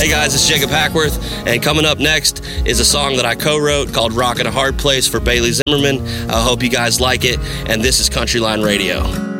Hey guys, it's Jacob Hackworth, and coming up next is a song that I co-wrote called Rockin' a Hard Place for Bailey Zimmerman. I hope you guys like it, and this is Country Line Radio.